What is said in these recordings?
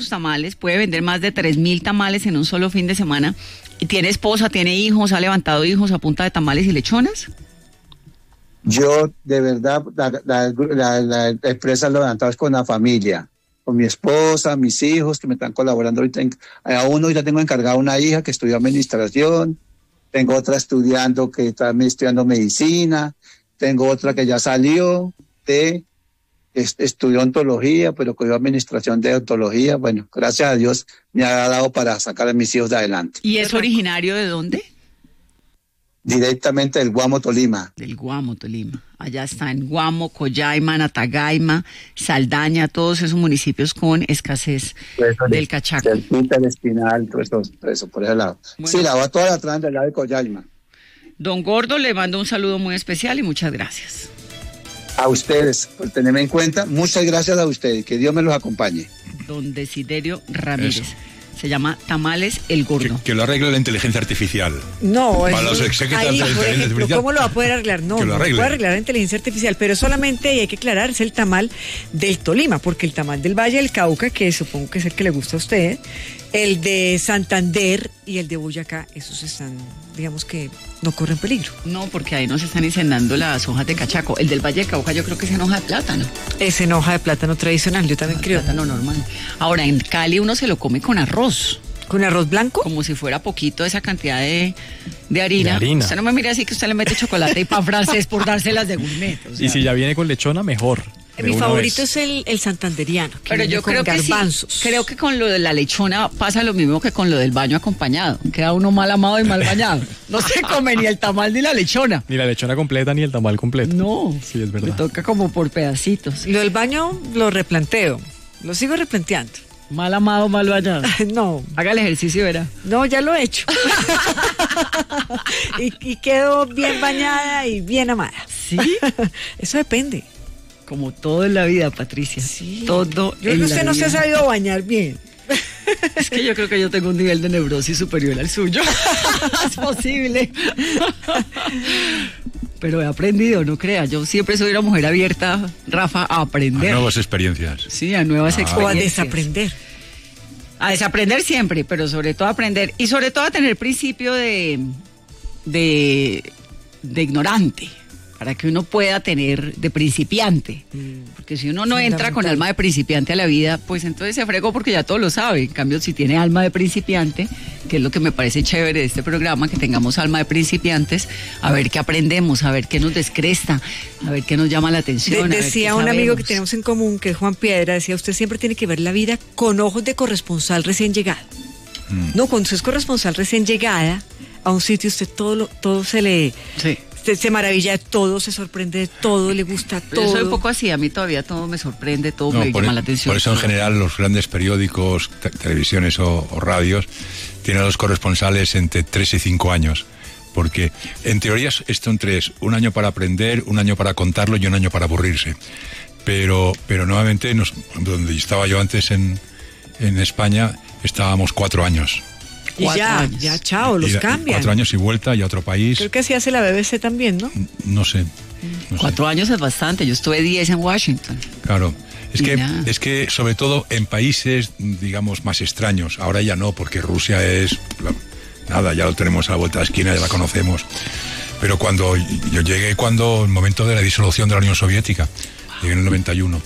sus tamales, puede vender más de 3.000 tamales en un solo fin de semana. ¿Y tiene esposa, tiene hijos, ha levantado hijos a punta de tamales y lechonas? Yo, de verdad, la empresa lo he levantado es con la familia, con mi esposa, mis hijos que me están colaborando ahorita. Ahorita tengo encargada una hija que estudió administración, tengo otra estudiando que está estudiando medicina, tengo otra que ya salió estudió ontología, pero cogió administración de ontología. Bueno, gracias a Dios me ha dado para sacar a mis hijos de adelante. ¿Y es originario de dónde? Directamente del Guamo, Tolima. Del Guamo, Tolima. Allá está en Guamo, Collaima, Natagaima, Saldaña, todos esos municipios con escasez del cachaco. El Espinal, todo eso, por ese lado. Bueno. Sí, la va toda la trama del lado de Collaima. Don Gordo, le mando un saludo muy especial y muchas gracias. A ustedes, por tenerme en cuenta, muchas gracias a ustedes, que Dios me los acompañe. Don Desiderio Ramírez. Eso. Se llama Tamales el Gordo. Que lo arregle la inteligencia artificial. No, para los executores de la inteligencia artificial. ¿Cómo lo va a poder arreglar? No, no puede arreglar la inteligencia artificial, pero solamente, y hay que aclarar, es el tamal del Tolima, porque el tamal del Valle del Cauca, que supongo que es el que le gusta a usted, el de Santander y el de Boyacá, esos están, digamos que no corren peligro. No, porque ahí no se están incendiando las hojas de cachaco. El del Valle del Cauca yo creo que es en hoja de plátano. Es en hoja de plátano tradicional, yo también creo. Plátano normal. Ahora, en Cali uno se lo come con arroz. ¿Con arroz blanco? Como si fuera poquito esa cantidad de harina. Usted no me mire así que usted le mete chocolate y pan francés por dárselas de gourmet. O sea. Y si ya viene con lechona, mejor. Mi favorito es el santanderiano. Pero yo creo que garbanzos. Sí, creo que con lo de la lechona pasa lo mismo que con lo del baño acompañado. Queda uno mal amado y mal bañado. No se come ni el tamal ni la lechona. Ni la lechona completa ni el tamal completo. No. Sí, es verdad. Me toca como por pedacitos. Lo del baño lo replanteo. Lo sigo replanteando. Mal amado, mal bañado. No. Haga el ejercicio, verá. No, ya lo he hecho. y quedo bien bañada y bien amada. ¿Sí? Eso depende. Como todo en la vida, Patricia. Sí. Todo. Yo creo que usted no se ha sabido bañar bien. Es que yo creo que yo tengo un nivel de neurosis superior al suyo. Es posible. Pero he aprendido, no crea. Yo siempre soy una mujer abierta, Rafa, a aprender. A nuevas experiencias. Sí, a nuevas experiencias. O a desaprender. A desaprender siempre, pero sobre todo a aprender. Y sobre todo a tener principio de ignorante. Para que uno pueda tener de principiante. Porque si uno no entra con alma de principiante a la vida, pues entonces se fregó porque ya todo lo sabe. En cambio, si tiene alma de principiante, que es lo que me parece chévere de este programa, que tengamos alma de principiantes, a ver qué aprendemos, a ver qué nos descresta, a ver qué nos llama la atención. Decía un amigo que tenemos en común, que es Juan Piedra, decía, usted siempre tiene que ver la vida con ojos de corresponsal recién llegado. No, cuando usted es corresponsal recién llegada a un sitio, usted todo se le... Sí. Se maravilla de todo, se sorprende de todo, le gusta todo. Yo soy un poco así, a mí todavía todo me sorprende, todo me llama la atención. Por eso en general los grandes periódicos, televisiones o radios tienen a los corresponsales entre 3 y 5 años. Porque en teoría esto en 3, un año para aprender, un año para contarlo y un año para aburrirse. Pero nuevamente, donde estaba yo antes en España, estábamos 4 años. Y ya, chao, los cambian. 4 años y vuelta y a otro país. Creo que así hace la BBC también, ¿no? No sé. 4 años es bastante, yo estuve 10 en Washington. Claro. Es que sobre todo en países, digamos, más extraños. Ahora ya no, porque Rusia es... Nada, ya lo tenemos a la vuelta de la esquina, ya la conocemos. Pero cuando yo llegué, el momento de la disolución de la Unión Soviética, llegué en el 91.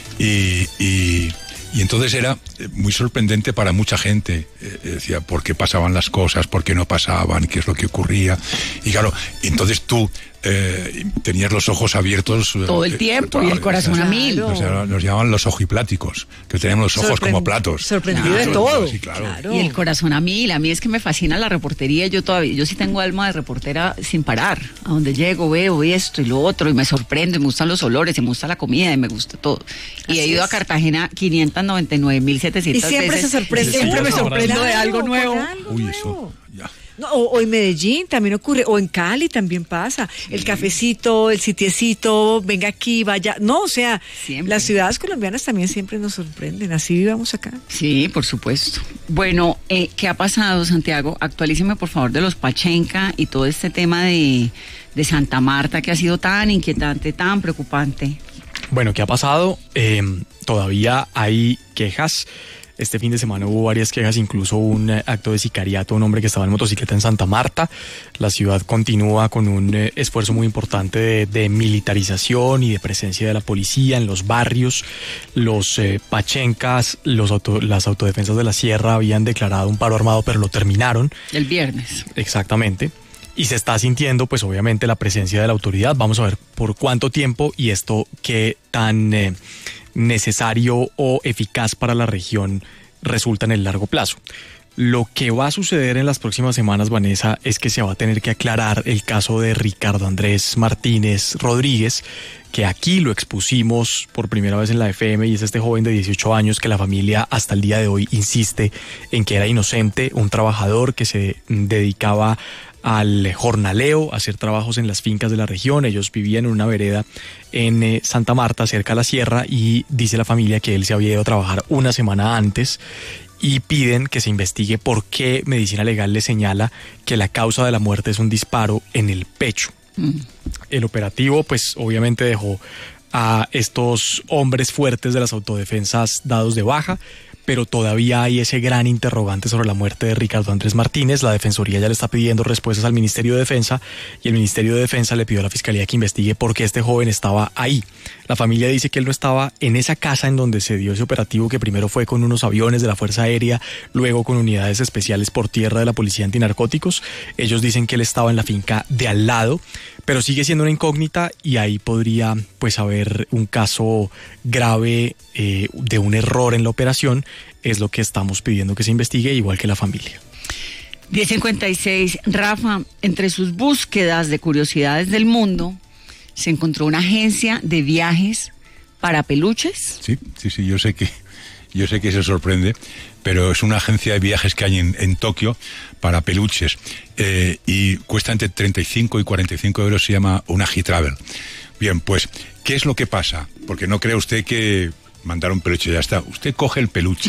Y entonces era muy sorprendente para mucha gente. Decía, ¿por qué pasaban las cosas? ¿Por qué no pasaban? ¿Qué es lo que ocurría? Y claro, entonces tú tenías los ojos abiertos todo el tiempo y el corazón a mil. O sea, nos llamaban los ojipláticos, que teníamos los ojos como platos. Sorprendido de todo. Sí, claro. Y el corazón a mil. A mí es que me fascina la reportería. Yo sí tengo alma de reportera sin parar. A donde llego veo esto y lo otro y me sorprende, me gustan los olores, me gusta la comida y me gusta todo. Y he ido a Cartagena 599.700 veces. Y siempre se sorprende. Siempre me sorprendo de algo nuevo. Uy, eso, ya. No, o en Medellín también ocurre, o en Cali también pasa. Sí. El cafecito, el sitiecito, venga aquí, vaya. No, o sea, siempre. Las ciudades colombianas también siempre nos sorprenden. Así vivamos acá. Sí, por supuesto. Bueno, ¿qué ha pasado, Santiago? Actualíceme, por favor, de los Pachenca y todo este tema de Santa Marta que ha sido tan inquietante, tan preocupante. Bueno, ¿qué ha pasado? Todavía hay quejas Este fin de semana hubo varias quejas, incluso un acto de sicariato a un hombre que estaba en motocicleta en Santa Marta. La ciudad continúa con un esfuerzo muy importante de militarización y de presencia de la policía en los barrios. Los pachencas, las autodefensas de la Sierra habían declarado un paro armado, pero lo terminaron. El viernes. Exactamente. Y se está sintiendo, pues obviamente, la presencia de la autoridad. Vamos a ver por cuánto tiempo y esto qué tan necesario o eficaz para la región resulta en el largo plazo. Lo que va a suceder en las próximas semanas, Vanessa, es que se va a tener que aclarar el caso de Ricardo Andrés Martínez Rodríguez, que aquí lo expusimos por primera vez en la FM, y es este joven de 18 años que la familia hasta el día de hoy insiste en que era inocente, un trabajador que se dedicaba al jornaleo, a hacer trabajos en las fincas de la región. Ellos vivían en una vereda en Santa Marta, cerca a la sierra, y dice la familia que él se había ido a trabajar una semana antes, y piden que se investigue por qué Medicina Legal le señala que la causa de la muerte es un disparo en el pecho. El operativo, pues obviamente dejó a estos hombres fuertes de las autodefensas dados de baja, pero todavía hay ese gran interrogante sobre la muerte de Ricardo Andrés Martínez. La Defensoría ya le está pidiendo respuestas al Ministerio de Defensa, y el Ministerio de Defensa le pidió a la Fiscalía que investigue por qué este joven estaba ahí. La familia dice que él no estaba en esa casa en donde se dio ese operativo, que primero fue con unos aviones de la Fuerza Aérea, luego con unidades especiales por tierra de la Policía Antinarcóticos. Ellos dicen que él estaba en la finca de al lado, pero sigue siendo una incógnita, y ahí podría pues haber un caso grave de un error en la operación. Es lo que estamos pidiendo que se investigue, igual que la familia. 10:56, Rafa, entre sus búsquedas de curiosidades del mundo, se encontró una agencia de viajes para peluches. Sí, yo sé que se sorprende, pero es una agencia de viajes que hay en Tokio para peluches, y cuesta entre 35 y 45 euros, se llama una Travel. Bien, pues, ¿qué es lo que pasa? Porque no cree usted que mandar un peluche y ya está. Usted coge el peluche,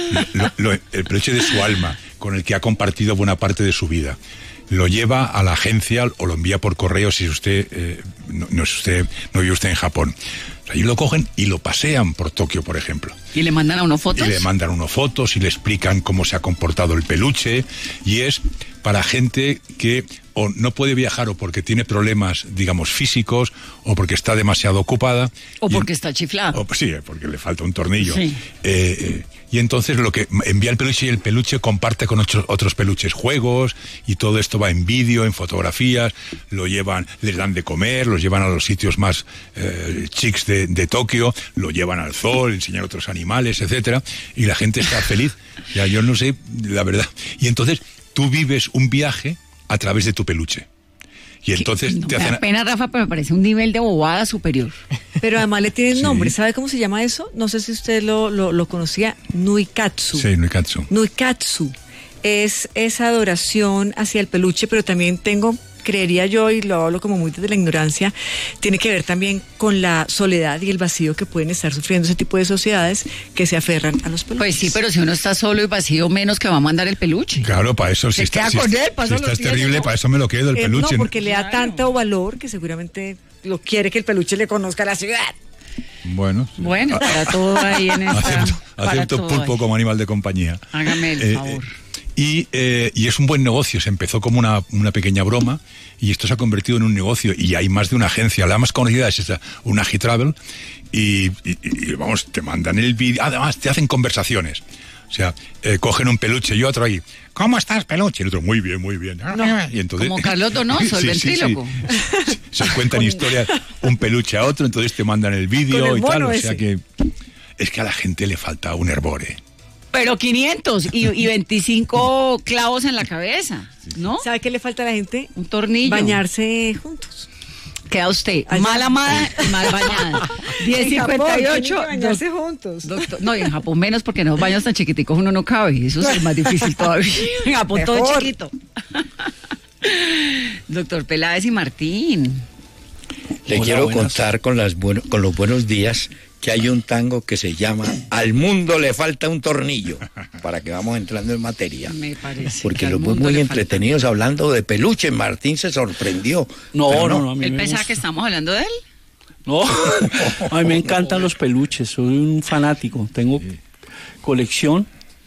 el peluche de su alma, con el que ha compartido buena parte de su vida, lo lleva a la agencia o lo envía por correo si usted no vive usted en Japón. Allí lo cogen y lo pasean por Tokio, por ejemplo. ¿Y le mandan a uno fotos? Y le mandan unos fotos y le explican cómo se ha comportado el peluche, y es para gente que o no puede viajar, o porque tiene problemas, digamos, físicos, o porque está demasiado ocupada. O porque está chiflado. Sí, porque le falta un tornillo. Sí. Y entonces lo que envía el peluche, y el peluche comparte con otros peluches juegos, y todo esto va en vídeo, en fotografías, lo llevan, les dan de comer, los llevan a los sitios más chics de Tokio, lo llevan al zoo, le enseñan otros animales, etcétera, y la gente está feliz. Ya, yo no sé, la verdad. Y entonces tú vives un viaje a través de tu peluche. Y entonces no te hacen... Me da pena, Rafa, pero me parece un nivel de bobada superior. Pero además le tienen nombre. ¿Sabe cómo se llama eso? No sé si usted lo conocía. Nuikatsu. Sí, Nuikatsu. Nuikatsu es esa adoración hacia el peluche, pero también creería yo, y lo hablo como muy desde la ignorancia, tiene que ver también con la soledad y el vacío que pueden estar sufriendo ese tipo de sociedades que se aferran a los peluches. Pues sí, pero si uno está solo y vacío, menos que va a mandar el peluche. Claro, para eso, si estás terrible, ¿no? Para eso me lo quedo el peluche. No, porque le da tanto valor que seguramente lo quiere que el peluche le conozca a la ciudad. Bueno, para todo ahí en esta... Acepto pulpo como animal de compañía. Hágame el favor. Y es un buen negocio. Se empezó como una pequeña broma, y esto se ha convertido en un negocio, y hay más de una agencia. La más conocida es esta, una Travel, y vamos, te mandan el vídeo, además te hacen conversaciones. O sea, cogen un peluche y otro ahí, ¿cómo estás, peluche? Y el otro, muy bien, muy bien. No, y entonces, como Carlos Donoso, el ventríloco. Sí. Se cuentan historias, un peluche a otro, entonces te mandan el vídeo y tal. O sea que es que a la gente le falta un hervor, Pero 500 y 25 clavos en la cabeza, ¿no? ¿Sabe qué le falta a la gente? Un tornillo. Bañarse juntos. Queda usted mal amada y mal bañada. 10:58. Bañarse juntos. Doctor, no, y en Japón menos, porque en los baños tan chiquiticos uno no cabe. Eso es más difícil todavía. En Japón todo chiquito. Doctor Peláez y Martín. Le quiero contar con los buenos días que hay un tango que se llama Al mundo le falta un tornillo, para que vamos entrando en materia. Me parece. Porque los muy entretenidos hablando de peluche. Martín se sorprendió. No. ¿Él pensaba que estamos hablando de él? No, a mí me encantan los peluches, soy un fanático. Tengo colección